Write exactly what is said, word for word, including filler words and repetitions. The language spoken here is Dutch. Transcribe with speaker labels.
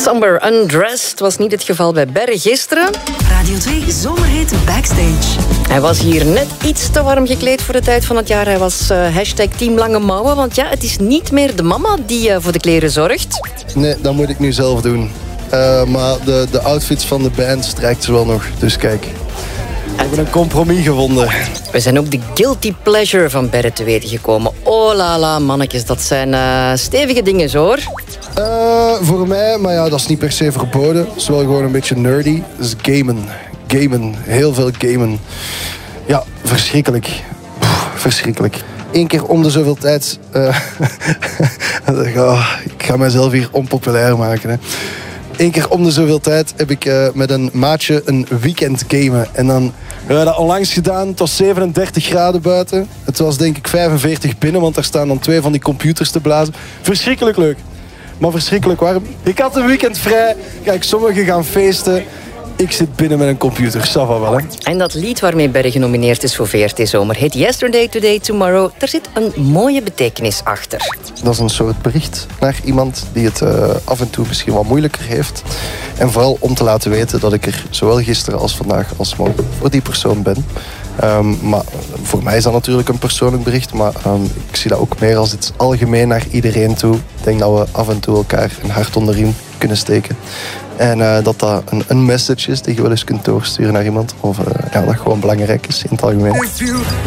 Speaker 1: Somber Undressed was niet het geval bij Berre gisteren.
Speaker 2: Radio twee Zomerhit Backstage.
Speaker 1: Hij was hier net iets te warm gekleed voor de tijd van het jaar. Hij was uh, hashtag Team Lange Mouwen. Want ja, het is niet meer de mama die uh, voor de kleren zorgt.
Speaker 3: Nee, dat moet ik nu zelf doen. Uh, maar de, de outfits van de band strijkt ze wel nog. Dus kijk, we hebben een compromis gevonden.
Speaker 1: We zijn ook de guilty pleasure van Berre te weten gekomen. Oh la la, mannetjes, dat zijn uh, stevige dingen, hoor.
Speaker 3: Uh, voor mij, maar ja, dat is niet per se verboden. Het is wel gewoon een beetje nerdy. Dat is gamen. Gamen. Heel veel gamen. Ja, verschrikkelijk. Pff, verschrikkelijk. Eén keer om de zoveel tijd... Uh, oh, ik ga mezelf hier onpopulair maken, hè. Eén keer om de zoveel tijd heb ik uh, met een maatje een weekend gamen. En dan hebben we dat onlangs gedaan. Het was zevenendertig graden buiten. Het was denk ik vijfenveertig binnen, want daar staan dan twee van die computers te blazen. Verschrikkelijk leuk. Maar verschrikkelijk warm. Ik had een weekend vrij. Kijk, sommigen gaan feesten. Ik zit binnen met een computer. Sava wel, hè.
Speaker 1: En dat lied waarmee Berre genomineerd is voor V R T Zomer heet Yesterday, Today, Tomorrow. Daar zit een mooie betekenis achter.
Speaker 3: Dat is een soort bericht naar iemand die het uh, af en toe misschien wat moeilijker heeft. En vooral om te laten weten dat ik er zowel gisteren als vandaag als morgen voor die persoon ben. Um, maar voor mij is dat natuurlijk een persoonlijk bericht. Maar um, ik zie dat ook meer als iets algemeen naar iedereen toe. Ik denk dat we af en toe elkaar een hart onder de riem kunnen steken. En uh, dat dat een, een message is die je wel eens kunt doorsturen naar iemand. Of uh, ja, dat gewoon belangrijk is in het algemeen.